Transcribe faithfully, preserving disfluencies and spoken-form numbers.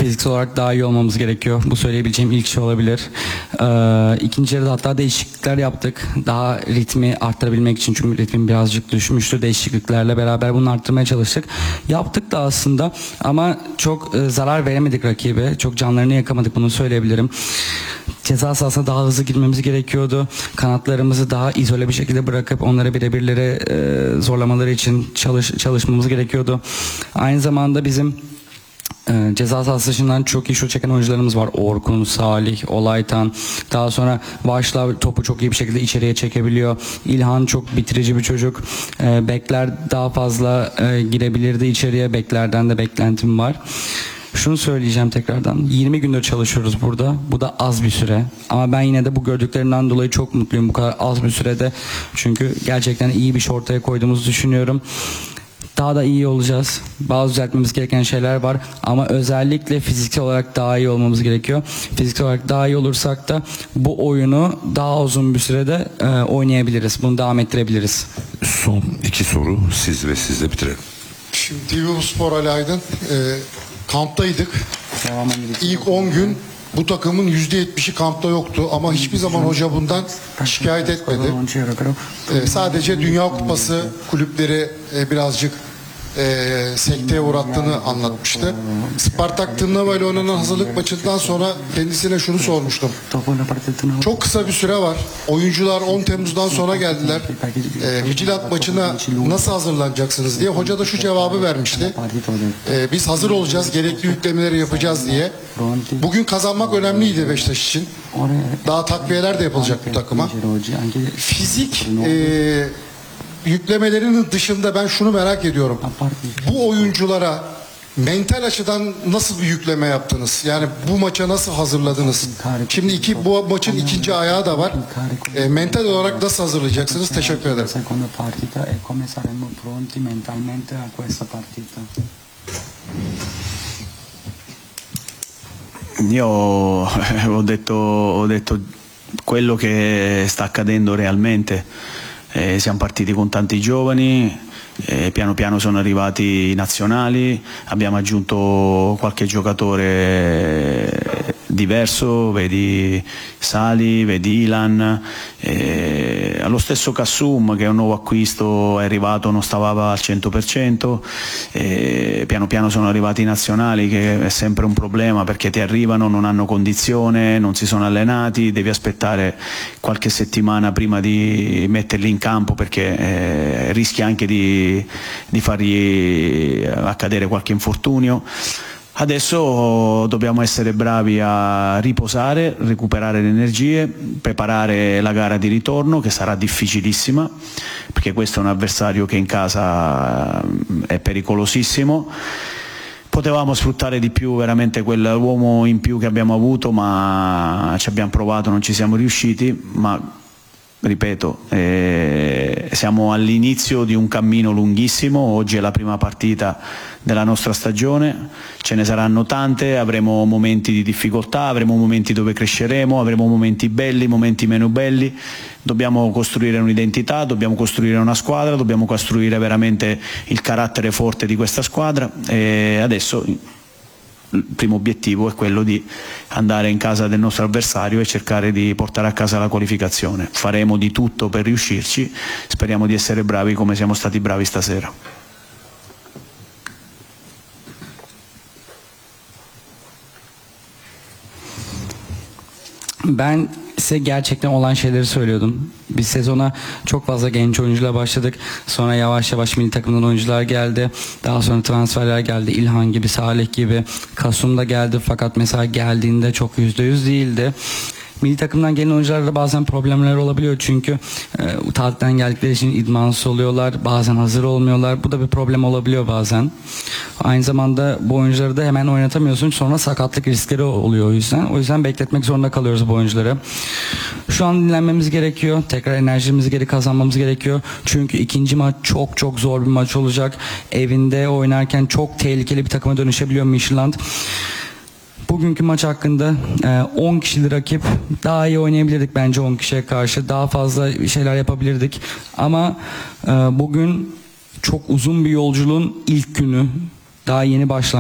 fiziksel olarak daha iyi olmamız gerekiyor. Bu söyleyebileceğim ilk şey olabilir. Ee, ikinci yarıda hatta değişiklikler yaptık. Daha ritmi arttırabilmek için, çünkü ritmim birazcık düşmüştü. Değişikliklerle beraber bunu arttırmaya çalıştık. Yaptık da aslında ama çok e, zarar veremedik rakibe. Çok canlarını yakamadık, bunu söyleyebilirim. Ceza sahasına daha hızlı girmemiz gerekiyordu. Kanatlarımızı daha izole bir şekilde bırakıp onları birebirlere e, zorlamaları için çalış, çalışmamız gerekiyordu. Aynı zamanda bizim e, ceza sahası dışından çok iyi şut çeken oyuncularımız var. Orkun, Salih, Olaytan. Daha sonra Varşlav topu çok iyi bir şekilde içeriye çekebiliyor. İlhan çok bitirici bir çocuk. E, bekler daha fazla e, girebilirdi içeriye. Beklerden de beklentim var. Şunu söyleyeceğim tekrardan. yirmi gündür çalışıyoruz burada. Bu da az bir süre. Ama ben yine de bu gördüklerimden dolayı çok mutluyum bu kadar az bir sürede. Çünkü gerçekten iyi bir şey ortaya koyduğumuzu düşünüyorum. Daha da iyi olacağız. Bazı düzeltmemiz gereken şeyler var. Ama özellikle fiziksel olarak daha iyi olmamız gerekiyor. Fiziksel olarak daha iyi olursak da bu oyunu daha uzun bir sürede e, oynayabiliriz. Bunu devam ettirebiliriz. Son iki soru siz ve sizle bitirelim. Şimdi T V Spor Ali Aydın. E, kamptaydık. İlk on gün bu takımın yüzde yetmişi kampta yoktu ama hiçbir zaman hoca bundan şikayet etmedi. Ee, sadece Dünya Kupası kulüpleri e, birazcık e, sekteye uğrattığını anlatmıştı. Spartak Tırnava ile oynanan hazırlık maçından sonra kendisine şunu sormuştum. Çok kısa bir süre var. Oyuncular on Temmuz'dan sonra geldiler. E, Vigilant maçına nasıl hazırlanacaksınız diye. Hoca da şu cevabı vermişti. E, biz hazır olacağız, gerekli yüklemeleri yapacağız diye. Bugün kazanmak önemliydi Beşiktaş için. Daha takviyeler de yapılacak bu takıma. Fizik e, yüklemelerinin dışında ben şunu merak ediyorum. Bu oyunculara mental açıdan nasıl bir yükleme yaptınız? Yani bu maça nasıl hazırladınız? Şimdi iki, bu maçın ikinci ayağı da var. E, mental olarak nasıl hazırlayacaksınız? Teşekkür ederim. Io ho detto, ho detto quello che sta accadendo realmente. Eh, siamo partiti con tanti giovani, eh, piano piano sono arrivati i nazionali, abbiamo aggiunto qualche giocatore diverso, vedi Sali, vedi Ilan, eh, allo stesso Kassum che è un nuovo acquisto, è arrivato, non stava al cento per cento, eh, piano piano sono arrivati i nazionali, che è sempre un problema perché ti arrivano, non hanno condizione, non si sono allenati, devi aspettare qualche settimana prima di metterli in campo perché eh, rischi anche di, di fargli accadere qualche infortunio. Adesso dobbiamo essere bravi a riposare, recuperare le energie, preparare la gara di ritorno che sarà difficilissima perché questo è un avversario che in casa è pericolosissimo. Potevamo sfruttare di più veramente quell'uomo in più che abbiamo avuto, ma ci abbiamo provato, non ci siamo riusciti, ma ripeto, eh, siamo all'inizio di un cammino lunghissimo, oggi è la prima partita della nostra stagione, ce ne saranno tante, avremo momenti di difficoltà, avremo momenti dove cresceremo, avremo momenti belli, momenti meno belli, dobbiamo costruire un'identità, dobbiamo costruire una squadra, dobbiamo costruire veramente il carattere forte di questa squadra e adesso il primo obiettivo è quello di andare in casa del nostro avversario e cercare di portare a casa la qualificazione. Faremo di tutto per riuscirci, speriamo di essere bravi come siamo stati bravi stasera. Ben size gerçekten olan şeyleri söylüyordum. Biz sezona çok fazla genç oyuncuyla başladık. Sonra yavaş yavaş milli takımdan oyuncular geldi. Daha sonra transferler geldi. İlhan gibi, Salih gibi. Kasum da geldi fakat mesela geldiğinde çok yüzde yüz değildi. Milli takımdan gelen oyuncularda bazen problemler olabiliyor çünkü e, tatilden geldikleri için idmansız oluyorlar, bazen hazır olmuyorlar. Bu da bir problem olabiliyor bazen. Aynı zamanda bu oyuncuları da hemen oynatamıyorsun, sonra sakatlık riskleri oluyor o yüzden. O yüzden bekletmek zorunda kalıyoruz bu oyuncuları. Şu an dinlenmemiz gerekiyor, tekrar enerjimizi geri kazanmamız gerekiyor. Çünkü ikinci maç çok çok zor bir maç olacak. Evinde oynarken çok tehlikeli bir takıma dönüşebiliyor Midtjylland. Bugünkü maç hakkında on kişili rakip, daha iyi oynayabilirdik bence on kişiye karşı. Daha fazla şeyler yapabilirdik. Ama bugün çok uzun bir yolculuğun ilk günü. Daha yeni başlangıç.